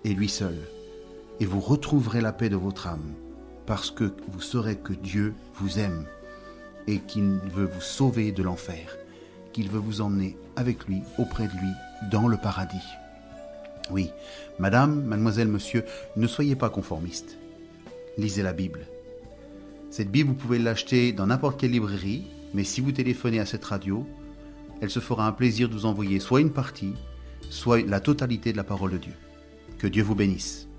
et lui seul. Et vous retrouverez la paix de votre âme, parce que vous saurez que Dieu vous aime et qu'il veut vous sauver de l'enfer, qu'il veut vous emmener avec lui, auprès de lui, dans le paradis. Oui, madame, mademoiselle, monsieur, ne soyez pas conformistes. Lisez la Bible. Cette Bible, vous pouvez l'acheter dans n'importe quelle librairie, mais si vous téléphonez à cette radio, elle se fera un plaisir de vous envoyer soit une partie, soit la totalité de la parole de Dieu. Que Dieu vous bénisse.